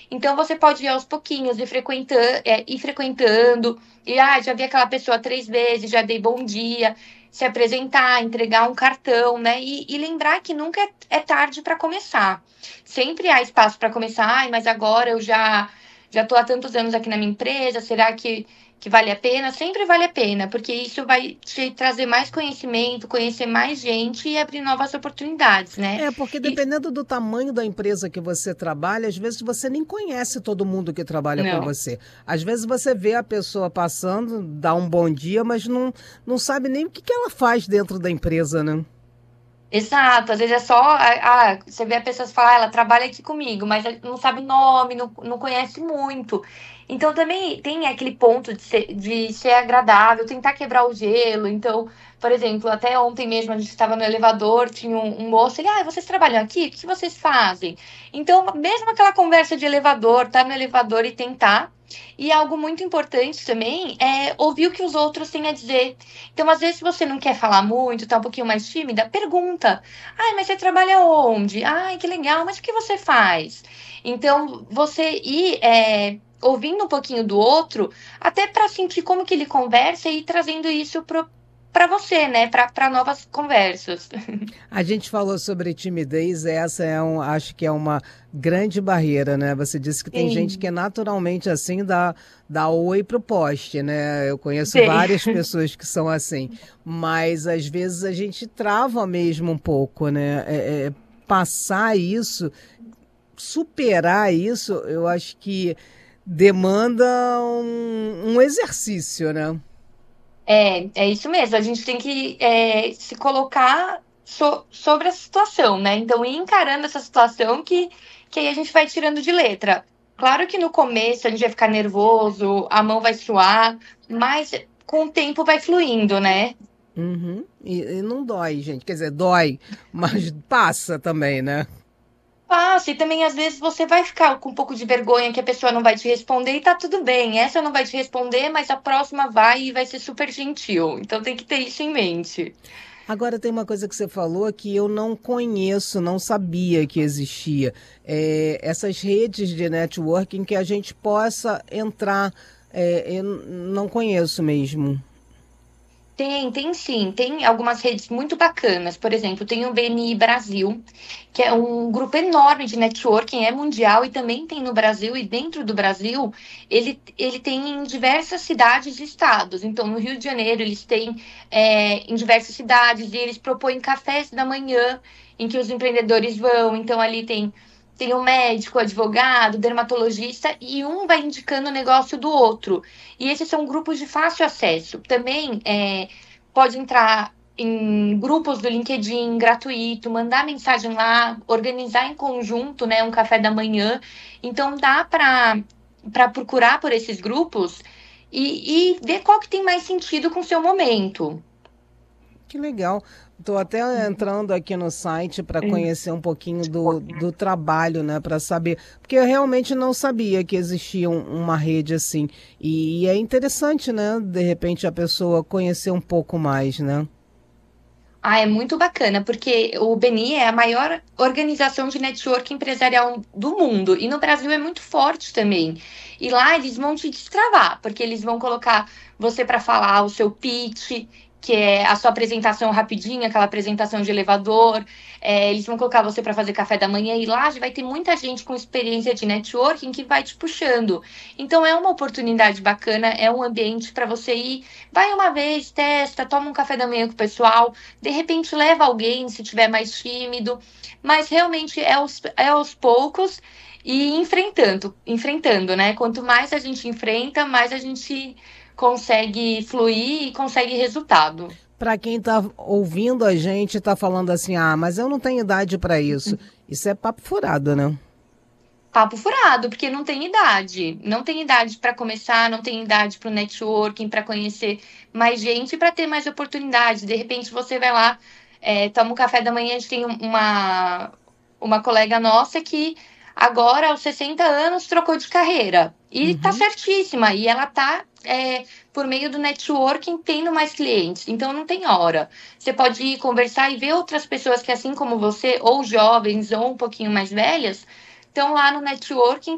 Então você pode ir aos pouquinhos, ir frequentando, e já vi aquela pessoa 3 vezes, já dei bom dia, se apresentar, entregar um cartão, né? E lembrar que nunca é tarde para começar. Sempre há espaço para começar, mas agora eu já estou há tantos anos aqui na minha empresa, será que vale a pena? Sempre vale a pena, porque isso vai te trazer mais conhecimento, conhecer mais gente e abrir novas oportunidades, né? É, porque E dependendo do tamanho da empresa que você trabalha, às vezes você nem conhece todo mundo que trabalha com não. você. Às vezes você vê a pessoa passando, dá um bom dia, mas não sabe nem o que ela faz dentro da empresa, né? Exato, às vezes é só. Você vê a pessoa falar, ela trabalha aqui comigo, mas não sabe o nome, não conhece muito. Então também tem aquele ponto de ser agradável, tentar quebrar o gelo. Então, por exemplo, até ontem mesmo a gente estava no elevador, tinha um moço, ele, vocês trabalham aqui? O que vocês fazem? Então, mesmo aquela conversa de elevador, tá no elevador e tentar. E algo muito importante também é ouvir o que os outros têm a dizer. Então, às vezes, se você não quer falar muito, tá um pouquinho mais tímida, pergunta. Ai, mas você trabalha onde? Ai, que legal, mas o que você faz? Então, você ir ouvindo um pouquinho do outro, até para sentir como que ele conversa e ir trazendo isso para você, né? Para novas conversas. A gente falou sobre timidez, essa acho que é uma grande barreira, né? Você disse que tem gente que é Sim, naturalmente assim, dá oi pro poste, né? Eu conheço tem. várias pessoas que são assim, mas às vezes a gente trava mesmo um pouco, né? Passar isso, superar isso, eu acho que demanda um exercício, né? É isso mesmo. A gente tem que se colocar sobre a situação, né? Então, ir encarando essa situação que aí a gente vai tirando de letra. Claro que no começo a gente vai ficar nervoso, a mão vai suar, mas com o tempo vai fluindo, né? Uhum. E não dói, gente. Quer dizer, dói, mas passa também, né? Fácil, e também às vezes você vai ficar com um pouco de vergonha que a pessoa não vai te responder e tá tudo bem. Essa não vai te responder, mas a próxima vai e vai ser super gentil. Então tem que ter isso em mente. Agora tem uma coisa que você falou que eu não conheço, não sabia que existia. Essas redes de networking que a gente possa entrar. Eu não conheço mesmo. Tem sim. Tem algumas redes muito bacanas. Por exemplo, tem o BNI Brasil, que é um grupo enorme de networking, é mundial e também tem no Brasil. E dentro do Brasil, ele tem em diversas cidades e estados. Então, no Rio de Janeiro, eles têm em diversas cidades e eles propõem cafés da manhã em que os empreendedores vão. Então, ali tem o médico, o advogado, o dermatologista, e um vai indicando o negócio do outro. E esses são grupos de fácil acesso. Também pode entrar em grupos do LinkedIn gratuito, mandar mensagem lá, organizar em conjunto, né, um café da manhã. Então dá para procurar por esses grupos e ver qual que tem mais sentido com o seu momento. Que legal. Estou até entrando aqui no site para conhecer um pouquinho do trabalho, né? Para saber. Porque eu realmente não sabia que existia uma rede assim. E é interessante, né? De repente a pessoa conhecer um pouco mais, né? É muito bacana, porque o BNI é a maior organização de network empresarial do mundo. E no Brasil é muito forte também. E lá eles vão te destravar, porque eles vão colocar você para falar o seu pitch, que é a sua apresentação rapidinha, aquela apresentação de elevador. Eles vão colocar você para fazer café da manhã e lá vai ter muita gente com experiência de networking que vai te puxando. Então é uma oportunidade bacana, é um ambiente para você ir. Vai uma vez, testa, toma um café da manhã com o pessoal, de repente leva alguém se tiver mais tímido, mas realmente é aos poucos e enfrentando, né? Quanto mais a gente enfrenta, mais a gente consegue fluir e consegue resultado. Para quem está ouvindo a gente, está falando assim: ah, mas eu não tenho idade para isso. Isso é papo furado, né? Papo furado, porque não tem idade. Não tem idade para começar, não tem idade para o networking, para conhecer mais gente, para ter mais oportunidades. De repente você vai lá, toma um café da manhã, a gente tem uma colega nossa que agora, aos 60 anos, trocou de carreira. E tá Uhum. certíssima. E ela tá, por meio do networking, tendo mais clientes. Então não tem hora. Você pode ir conversar e ver outras pessoas que, assim como você, ou jovens, ou um pouquinho mais velhas, estão lá no networking